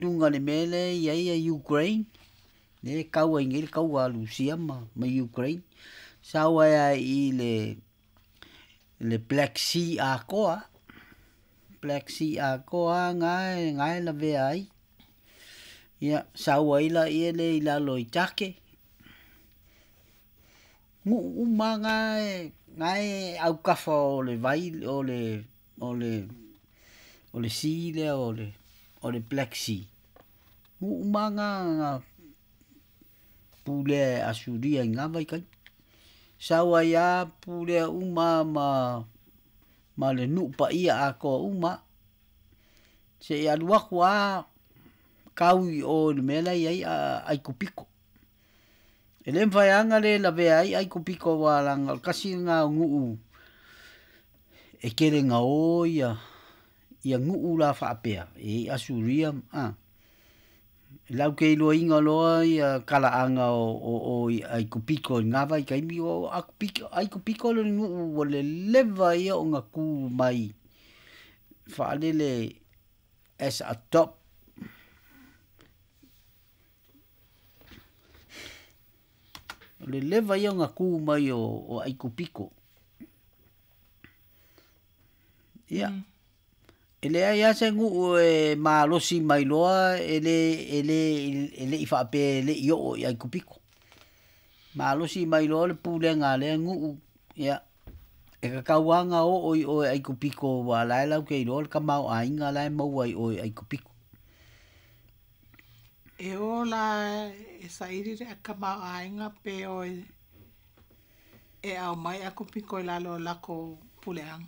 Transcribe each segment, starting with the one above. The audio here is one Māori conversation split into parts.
tunga le mele ia Ukraine le kau ai ngel kau a Rusia ma Ukraine sawa ia I le Black Sea a koa ngai la ve ai ia sawa ila ia le ila loi take ngu manga ngai au kafa o le vai o le sea le o le Black Sea ngu manga pule asuria nga vai kai sawa ia pule ma le nu pa ia a ko se ia lua kwa kaui o le mela ia ai kupiko ele mvaianga le la ve ai kupiko wa langa kasi nga ngu e kere nga o ia ngu la fa apea asuria lau ke lo inga loa ia kala anga o ai kupiko nga vai kai mi o ai kupiko le ngu o le leva ia o nga ku mai fa le as a top le leva ia nga ku mai o ai kupiko ia ele ia se ngu malosi mai loa ele I fa pe le io ai kupiko malosi mai loa le pulenga le ngu ia e ka kawanga o ai kupiko wa la lau ke ro ka mau ainga la mau ai kupiko e ola e sairi re ka mau ainga pe o e au mai a kupiko la lo la ko pulenga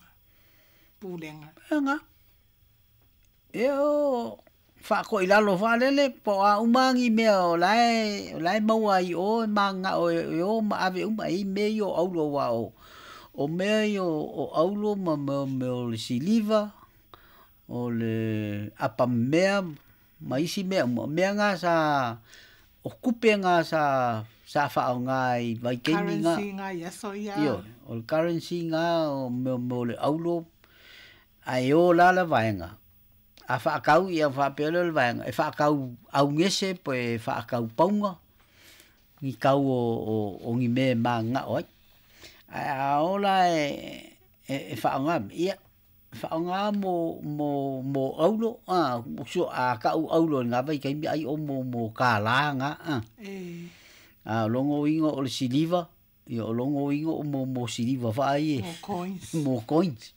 eu fa ko ilalo fa lele po a umangi me o lai mau ai o manga o ma ave I me yo aulo wa o me yo o aulo ma me o le siliva o le apa mea ma isi mea nga sa o kupe nga sa fa ngai vai kemi nga currency nga yaso ia yo o currency nga o me le aulo ai o la vaenga a fa kau ia fa pele le vaenga e fa kau au ngese po e fa kau paunga ni kau o ngi me manga oi a ola e fa nga ia fa nga mo aulo so a kau aulo nga vai kai ai o mo kala nga a longo ingo o le siliva yo longo ingo mo siliva fa ai mo coins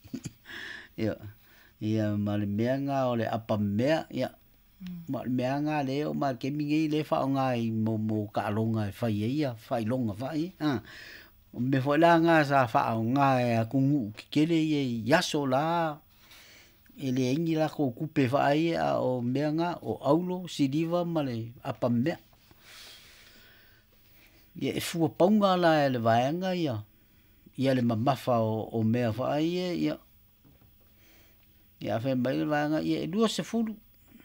ia ma le meanga o le apa mea ia ma le meanga le o ma ke mingi le fa ngai mo ka longa fa ia fa longa fa o me foi la nga sa fa ngai a kungu kele ye yaso la ele ingi la ko kupe fa ia o meanga o aulo siliva ma le apa mea ia e fu ponga la le vaenga ia le mamafa o mea fa ia ia fe mai vanga ia lua se fulu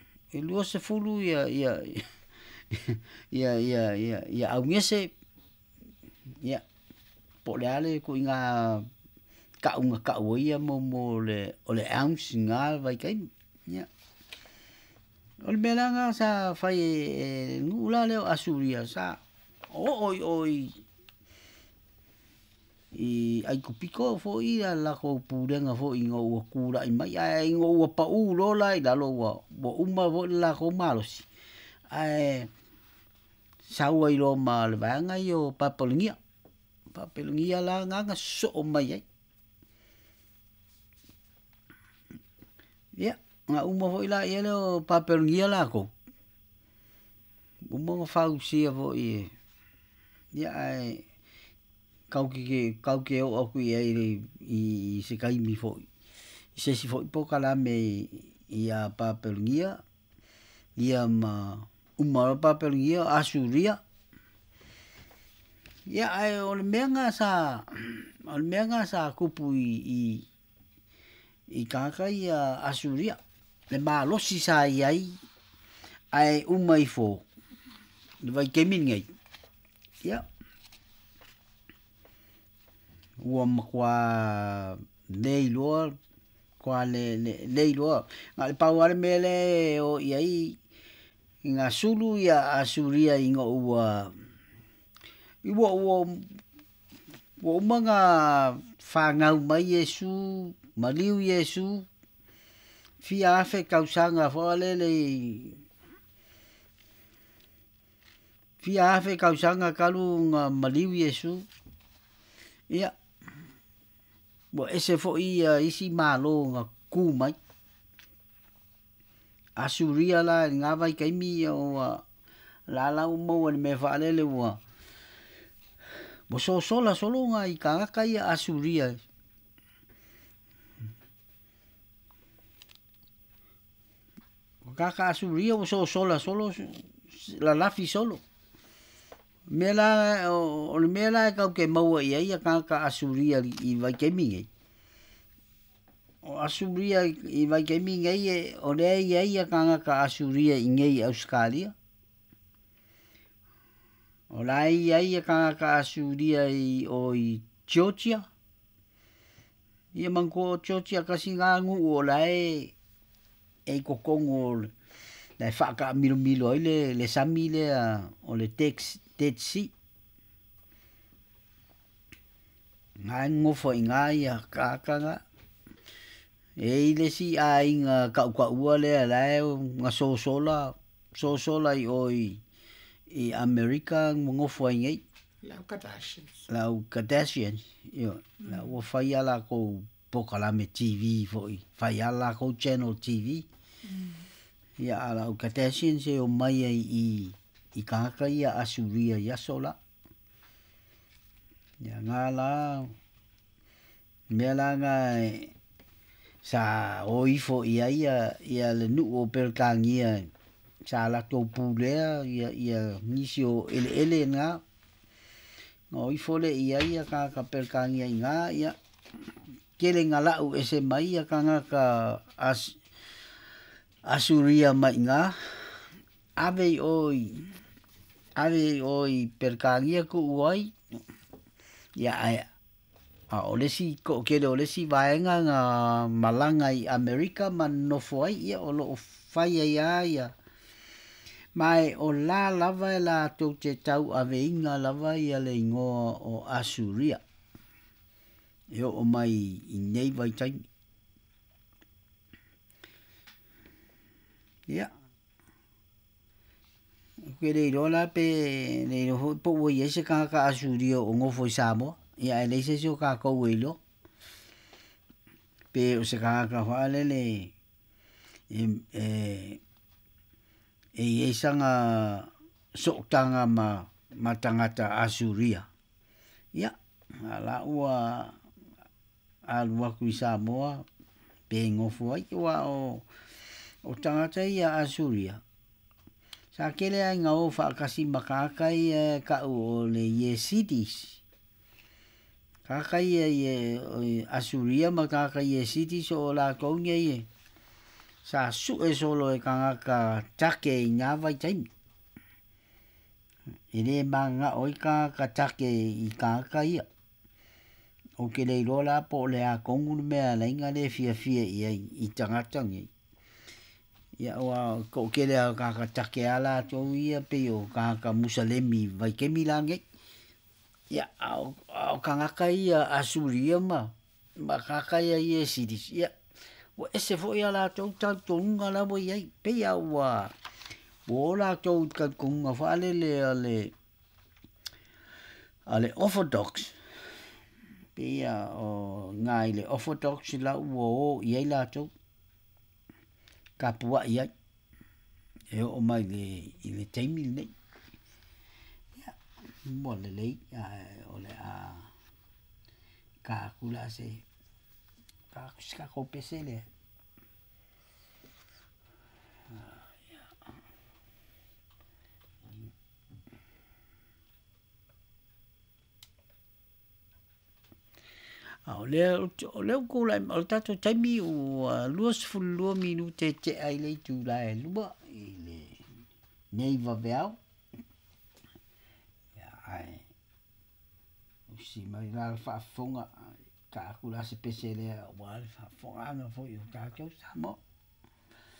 ia au ngese ia po le ale ko inga ka ia mo le o le ounce nga vai kai ia o le melanga sa fai ngula le asuria sa oi I ai kupiko fo ia la ko purenga fo ingo kura I mai ai ingo pa u lo la I la lo bo uma vo la ko malos ai saua I lo mal vanga yo papelingia la nga so mai ai ya nga uma vo la ia lo papelingia la ko uma fa usia vo ya ai kau ke o ku I se kai mi fo se si fo po kala me ia papelingia ia ma uma papelingia asuria ia ai o le menga sa kupu I kaka ia asuria le malosi sa ai uma I fo le vai kemin ngai ia ua makwa leilo nga le pau ale mele o iai ngā sulu ia Asuria inga ua ua umanga whangau mai Yesu, maliu Yesu, fia afe kausanga whaalele fia afe kausanga kalu ngā maliu Yesu, ia, ua ese fo ia isi mālo ngā kū mai. Asuria la ngā vai kaimi o la maua ni me whaalele ua. Mo sola solo ngā i kāngaka ia Asuria. Kaka Asuria o sola solo la lafi solo. Mela o le mela kau ke maua ia kāngaka Asuria i vai kaimi ngai. O Asuria i vai kaimi ngai o le ia kāngaka Asuria i ngai Australia. O la ia kāngaka Asuria i Georgia. Ia mangko Georgia kasi ngā ngu o lai kokongo le whaka milo ai le sami le o le Dead Sea. Ngā ngofo i ngā ia kākanga. E le si a inga kaua le lai ngā sosola i Amerika ngofo i ngai. Lau Kardashians. Lau whai ala ko Pokalame TV foi. Whai ala ko Channel TV. Ia lau Kardashians e o mai i kāka ia Asuria ia sola. Ia ngā la mea la ngā sa o ifo ia le nu o perkangia sa la tō pūlea ia nisi o ele ngā o ifo le ia kāka perkangia i ngā ia kele ngā lau ese mai ia kāngaka Asuria mai ngā ave oi perkangia ku uai ia o lesi ko kele o lesi vaenga ngā malanga i Amerika man nofo ai ia o lo whai ia mai o la lava la tō te tau ave inga lava ia le ingoa o Asuria e o mai i nei vai taimi ia kere i rola pe nei ho po wo yese ka Asuria o ngofo i Samoa ia e leise se o ka kou e lo pe o se ka whalele e sanga sotanga ma tangata Asuria ia ala ua alua ku i Samoa pe ngofo ai wa o tangata ia Asuria sa kele ai ngā o whaakasi makakai ka o le Yesidis kakai Asuria makakai Yesidis o la kounia ie sa su e solo e kangaka take i ngā vai taimi e le manga oi ka take i kangaka ia o ke le rola po le a kongu mea lainga le fia i tangatangi ia wa ko ke le ka take ala to ia pe o ka musalemi vai ke milange ia o kangaka ia Asuria ma kaka ia Yesidis ia o ese fo ia la to tunga la mo ia pe ia wa o la to ka kunga fa ale Orthodox pe ia o ngai le Orthodox la o ia la to kapua ia e o mai le taimi nei ia mo le o le a ka kula se ka ko pesele o le ko la o tato taimi o luas fulua minute te ai le tu la e lua i le nei va veau ya ai o si mai la fa fonga ka kula se pesele wa fa fonga no fo yo ka ko samo